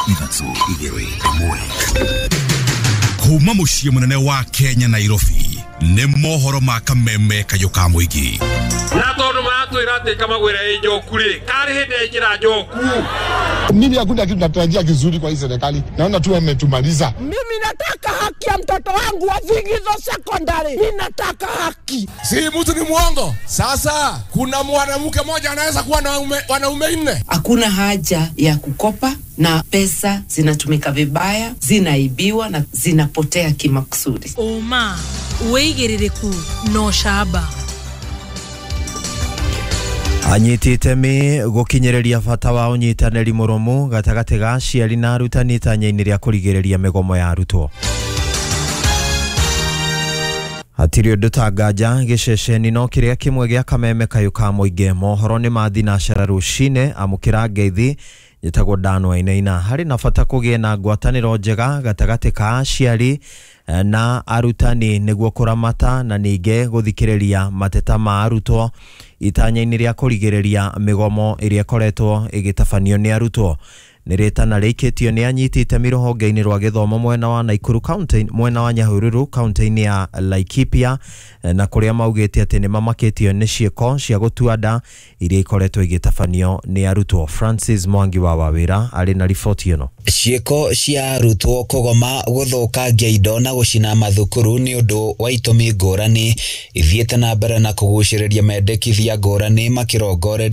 Kuma muciĩ munene wa Kenya Nairobi nĩ mohoro ma kameme kayoka muigi na tondu matwira ati kamagwira njoku ri kari hinde ikira njoku mimi hakuna kitu natarajia kizuri kwa hii serikali naona tu wametumaliza. Mimi nataka haki ya mtoto wangu wa Vigizo Secondary. Mimi nataka haki. Si mtu ni mwongo. Sasa kuna mwanamke mmoja anaweza kuwa na wanaume 4. Hakuna haja ya kukopa na pesa zinatumika vibaya, zinaibiwa na zinapotea kimakusudi. Oma, uigiririku no shaba. Anyiti itemi gukinyereria bata wa unyitanĩri mũrũmu gatagati ga aciari na arutani itanya-inĩ rĩa kũrigĩrĩria mĩgomo ya arutwo. Hatirĩ ũndũ tanganja gĩceceni no kĩrĩa kĩmwe gĩa kameme kayũka mũingĩ mohoro nĩ mathinacara rũcinĩ amũkĩra ngeithi njĩtagwo Dan Wainaina harĩ na bata kũgĩe na ngwatanĩro njega gatagati ka aciari na arutani nĩguo kũramata na ningĩ gũthikĩrĩria mateta ma arutwo itanya-inĩ rĩa kũrigĩrĩria mĩgomo ĩrĩa ĩkoretwo ĩgĩtabanio nĩ arutwo. Nĩrĩtana rĩikĩtio nĩ anyiti itemi rũhonge-inĩ rwa gĩthomo mwena wa Naikuru County, mwena wa Nyahururu County-inĩ ya Laikipia, na kũrĩa maugĩte atĩ nĩ mamakĩtio nĩ ciĩko cia gũtua nda iria ikoretwo igĩtabanio nĩ arutwo. Francis Mwangi wa Wawĩra arĩ na riboti ĩno. Ciĩko cia arutwo kũgoma gũthũkangia indo na gũcina mathukuru nĩ ũndũ wa itũmi ngũrani ithiĩte na mbere na kũgucĩrĩria mendekithia ngũrani makĩrongoreria